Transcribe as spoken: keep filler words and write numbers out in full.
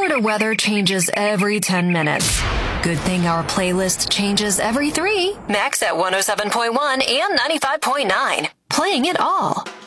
Florida weather changes every ten minutes. Good thing our playlist changes every three. Max at one oh seven point one and ninety-five point nine. Playing it all.